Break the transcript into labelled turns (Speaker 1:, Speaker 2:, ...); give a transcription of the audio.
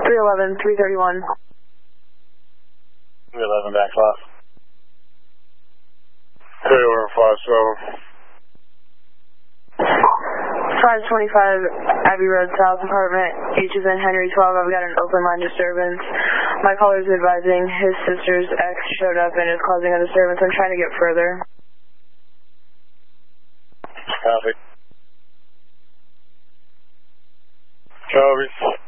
Speaker 1: 311, 331.
Speaker 2: 311 back off.
Speaker 3: 3157.
Speaker 1: 525 Abbey Road South, apartment H is in Henry 12. I've got an open line disturbance. My caller is advising his sister's ex showed up and is causing a disturbance. I'm trying to get further.
Speaker 2: Copy.
Speaker 3: Copy.